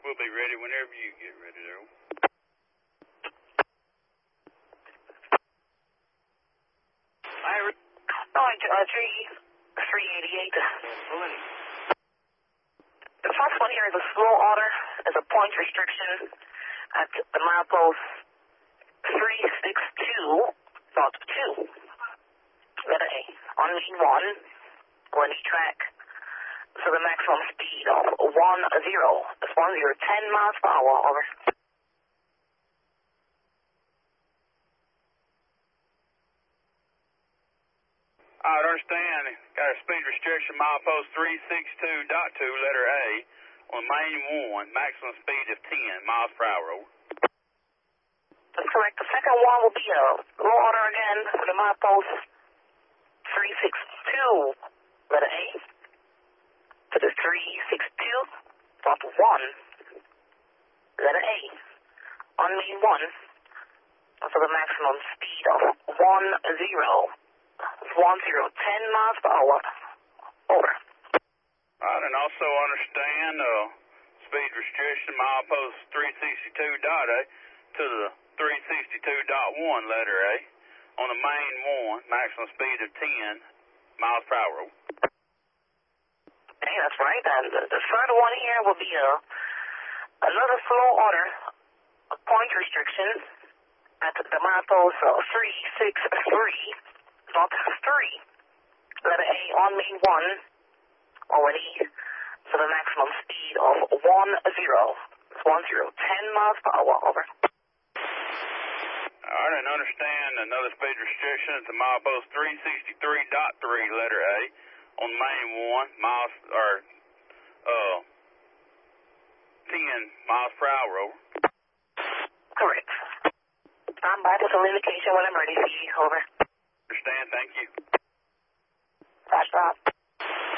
We'll be ready whenever you get ready there. The first one here is a slow order. There's a point restriction at the milepost 362.2. Letter A. On lane 1, on each track. So the maximum speed of 10. That's 10 miles per hour. Over. I understand. Got a speed restriction, milepost 362.2, letter A, on main 1, maximum speed of 10 miles per hour. Over. That's correct. The second one will be a low order again for the milepost 362, letter A, to the 362.1, letter A, on main 1, for the maximum speed of 10 miles per hour. Over. All right, and also understand speed restriction, milepost 362.A to the 362.1, letter A, on the main 1, maximum speed of 10 miles per hour. Okay, that's right. And the third one here will be another slow order, a point restriction at the milepost 363.3, letter A, on main 1, already for the maximum speed of 10 miles per hour. Over. All right, and understand another speed restriction at the milepost 363.3, letter A, on main 1, miles, or 10 miles per hour. Over. Correct. Stand by to some indication when I'm ready for you. Over. Understand, thank you. Flash drop.